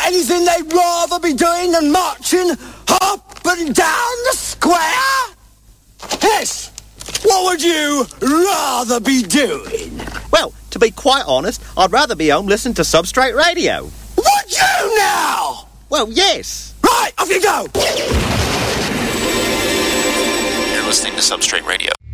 got anything they'd rather be doing than marching up and down the square? Yes. What would you rather be doing? Well, to be quite honest, I'd rather be home listening to Substrate Radio. Would you now? Well, yes. Right, off you go. You're listening to Substrate Radio.